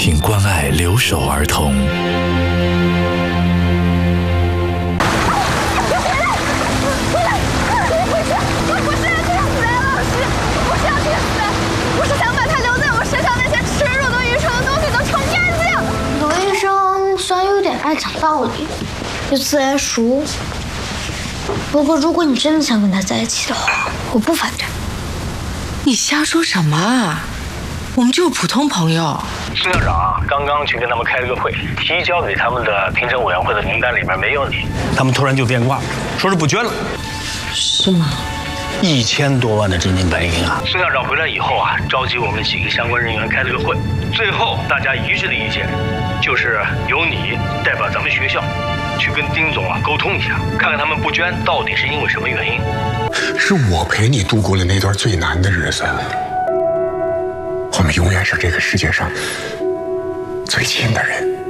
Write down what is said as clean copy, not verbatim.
请关爱留守儿童。 爱讲道理，又自来熟。不过，如果你真的想跟他在一起的话，我不反对。 你瞎说什么啊？我们就是普通朋友。 孙校长啊，刚刚去跟他们开了个会，提交给他们的评审委员会的名单里面没有你，他们突然就变卦了，说是不捐了。 是吗 ？1000多万的真金白银啊！孙校长回来以后啊，召集我们几个相关人员开了个会，最后大家一致的意见，就是由你代表咱们学校，去跟丁总啊沟通一下，看看他们不捐到底是因为什么原因。 是我陪你度过了那段最难的日子，我们永远是这个世界上最亲的人。